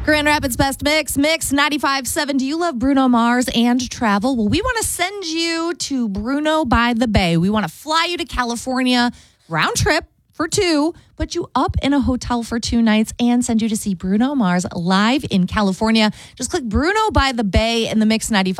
Grand Rapids Best Mix, Mix 95.7. Do you love Bruno Mars and travel? Well, we want to send you to Bruno by the Bay. We want to fly you to California, round trip for 2, put you up in a hotel for 2 nights, and send you to see Bruno Mars live in California. Just click Bruno by the Bay in the Mix 95.